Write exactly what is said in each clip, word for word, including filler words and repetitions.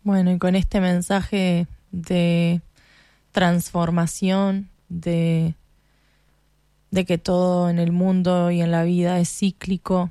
Bueno, y con este mensaje de transformación, de, de que todo en el mundo y en la vida es cíclico,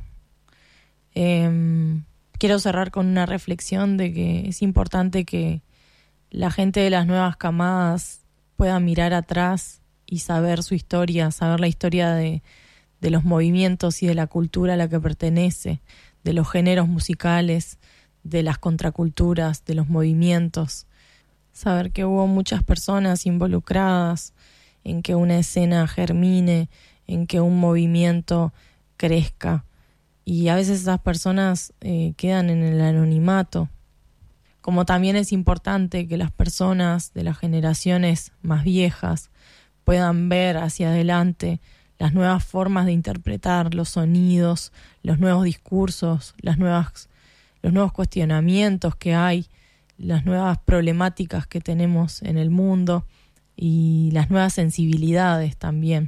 eh, quiero cerrar con una reflexión de que es importante que la gente de las nuevas camadas pueda mirar atrás y saber su historia, saber la historia de, de los movimientos y de la cultura a la que pertenece, de los géneros musicales, de las contraculturas, de los movimientos. Saber que hubo muchas personas involucradas en que una escena germine, en que un movimiento crezca. Y a veces esas personas eh, quedan en el anonimato. Como también es importante que las personas de las generaciones más viejas puedan ver hacia adelante las nuevas formas de interpretar los sonidos, los nuevos discursos, las nuevas, los nuevos cuestionamientos que hay, las nuevas problemáticas que tenemos en el mundo y las nuevas sensibilidades también.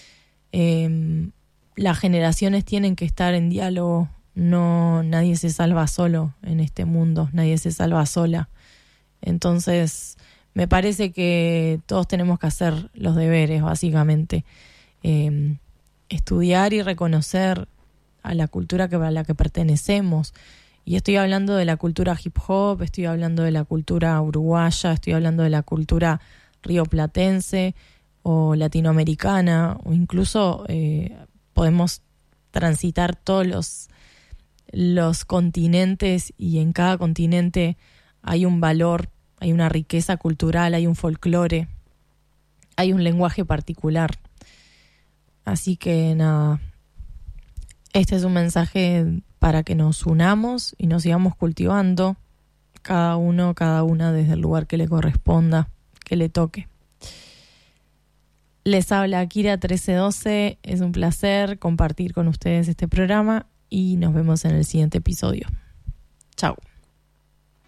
Eh, las generaciones tienen que estar en diálogo. No, nadie se salva solo en este mundo, nadie se salva sola. Entonces, me parece que todos tenemos que hacer los deberes, básicamente. Eh, estudiar y reconocer a la cultura que, a la que pertenecemos. Y estoy hablando de la cultura hip hop, estoy hablando de la cultura uruguaya, estoy hablando de la cultura rioplatense o latinoamericana, o incluso eh, podemos transitar todos los los continentes, y en cada continente hay un valor, hay una riqueza cultural, hay un folclore, hay un lenguaje particular. Así que nada, este es un mensaje para que nos unamos y nos sigamos cultivando, cada uno, cada una desde el lugar que le corresponda, que le toque. Les habla Kira trece doce, es un placer compartir con ustedes este programa y nos vemos en el siguiente episodio. Chao.